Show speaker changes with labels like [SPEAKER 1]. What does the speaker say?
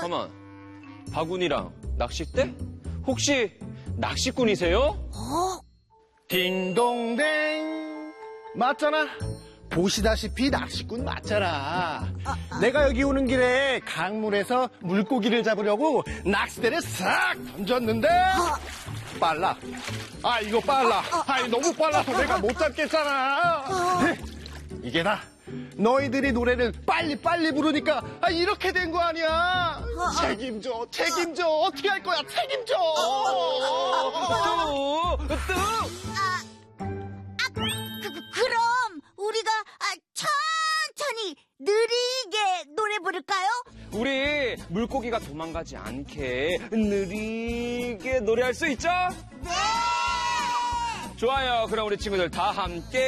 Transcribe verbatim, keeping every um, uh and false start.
[SPEAKER 1] 가만. 바구니랑 낚싯대? 혹시 낚시꾼이세요?
[SPEAKER 2] 어?
[SPEAKER 3] 딩동댕. 맞잖아. 보시다시피 낚시꾼 맞잖아. 내가 여기 오는 길에 강물에서 물고기를 잡으려고 낚싯대를 싹 던졌는데 빨라. 아 이거 빨라. 아이 너무 빨라서 내가 못 잡겠잖아. 이게 다 너희들이 노래를 빨리빨리 부르니까 아, 이렇게 된 거 아니야. 책임져 책임져. 어떻게 할 거야. 책임져.
[SPEAKER 1] 뚜, 뚜.
[SPEAKER 2] 아, 그, 그럼 우리가 아, 천천히 느리게 노래 부를까요?
[SPEAKER 1] 우리 물고기가 도망가지 않게 느리게 노래할 수 있죠?
[SPEAKER 2] 네!
[SPEAKER 1] 좋아요. 그럼 우리 친구들 다 함께